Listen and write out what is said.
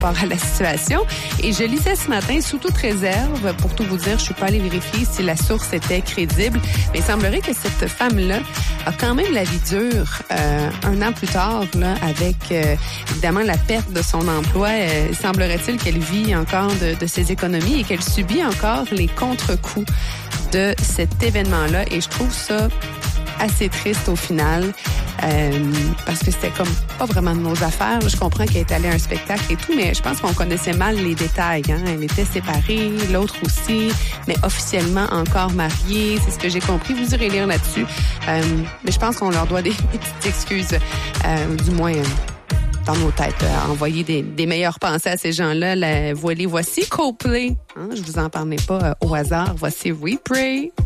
rapport à la situation. Et je lisais ce matin, sous toute réserve, pour tout vous dire, je suis pas allée vérifier si la source était crédible, mais il semblerait que cette femme-là a quand même la vie dure 1 an plus tard, là, avec évidemment la perte de son emploi. Semblerait-il qu'elle vit encore de ses économies et qu'elle subit encore les contre-coups de cet événement-là. Et je trouve ça assez triste au final, parce que c'était comme pas vraiment de nos affaires. Je comprends qu'elle est allée à un spectacle et tout, mais je pense qu'on connaissait mal les détails. Hein? Elle était séparée, l'autre aussi, mais officiellement encore mariée. C'est ce que j'ai compris. Vous irez lire là-dessus. Mais je pense qu'on leur doit des petites excuses, du moins dans nos têtes, envoyer des meilleures pensées à ces gens-là. Voici Coldplay. Hein? Je vous en parlais pas au hasard. Voici We Pray.